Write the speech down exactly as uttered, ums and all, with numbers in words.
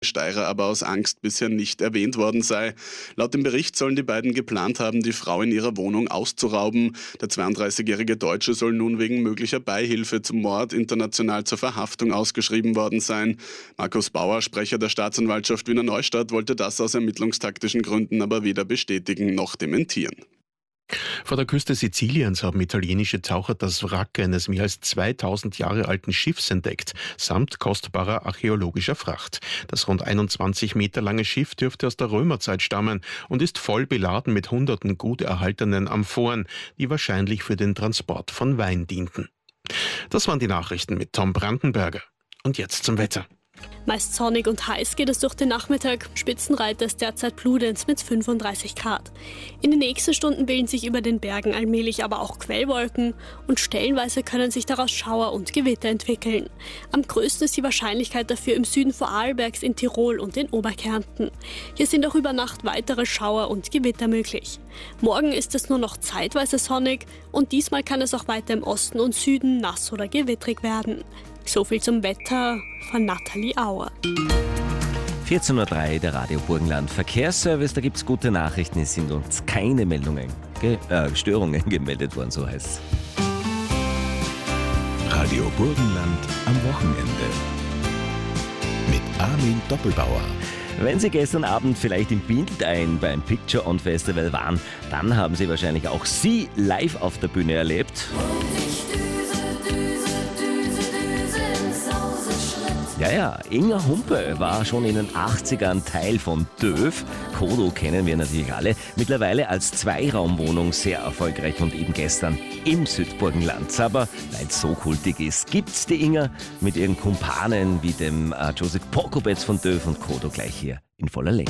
Steirer aber aus Angst bisher nicht erwähnt worden sei. Laut dem Bericht sollen die beiden geplant haben, die Frau in ihrer Wohnung auszurauben. Der zweiunddreißigjährige Deutsche soll nun wegen möglicher Beihilfe zum Mord international zur Verhaftung ausgeschrieben worden sein. Markus Bauer, Sprecher der Staatsanwaltschaft Wiener Neustadt, wollte das aus ermittlungstaktischen Gründen aber weder bestätigen noch dementieren. Vor der Küste Siziliens haben italienische Taucher das Wrack eines mehr als zweitausend Jahre alten Schiffs entdeckt, samt kostbarer archäologischer Fracht. Das rund einundzwanzig Meter lange Schiff dürfte aus der Römerzeit stammen und ist voll beladen mit hunderten gut erhaltenen Amphoren, die wahrscheinlich für den Transport von Wein dienten. Das waren die Nachrichten mit Tom Brandenberger. Und jetzt zum Wetter. Meist sonnig und heiß geht es durch den Nachmittag. Spitzenreiter ist derzeit Bludenz mit fünfunddreißig Grad. In den nächsten Stunden bilden sich über den Bergen allmählich aber auch Quellwolken und stellenweise können sich daraus Schauer und Gewitter entwickeln. Am größten ist die Wahrscheinlichkeit dafür im Süden Vorarlbergs, in Tirol und in Oberkärnten. Hier sind auch über Nacht weitere Schauer und Gewitter möglich. Morgen ist es nur noch zeitweise sonnig und diesmal kann es auch weiter im Osten und Süden nass oder gewittrig werden. So viel zum Wetter von Nathalie Auer. vierzehn Uhr drei, der Radio Burgenland Verkehrsservice. Da gibt es gute Nachrichten. Es sind uns keine Meldungen, ge äh, Störungen gemeldet worden, so heißt es. Radio Burgenland am Wochenende. Mit Armin Doppelbauer. Wenn Sie gestern Abend vielleicht in Bindeltein beim Picture On Festival waren, dann haben Sie wahrscheinlich auch Sie live auf der Bühne erlebt. Ja, ja, Inga Humpe war schon in den achtzigern Teil von Döf. Kodo kennen wir natürlich alle. Mittlerweile als Zweiraumwohnung sehr erfolgreich und eben gestern im Südburgenland. Aber weil es so kultig ist, gibt's die Inga mit ihren Kumpanen wie dem äh, Joseph Pokobetz von Döf und Kodo gleich hier in voller Länge.